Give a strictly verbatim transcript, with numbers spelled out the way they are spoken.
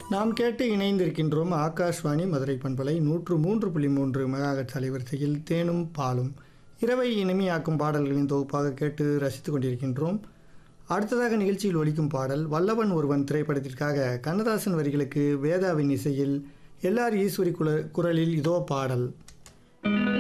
நாம் கேட்டு இணைந்திருக்கின்றோம் ஆகாஷ்வாணி மதுரை பண்பலை நூற்று மூன்று புள்ளி மூன்று மெகாஹெர்ட்ஸ் அலைவரிசையில் தேனும் பாலும் இரவை இனிமையாக்கும் பாடல்களின் தொகுப்பாக கேட்டு ரசித்துக் கொண்டிருக்கின்றோம். அடுத்ததாக நிகழ்ச்சியில் ஒலிக்கும் பாடல் வல்லவன் ஒருவன் திரைப்படத்திற்காக கண்ணதாசன் வரிகளுக்கு வேதாவின் இசையில் எல்ஆர் ஈஸ்வரி குல குரலில் இதோ பாடல்.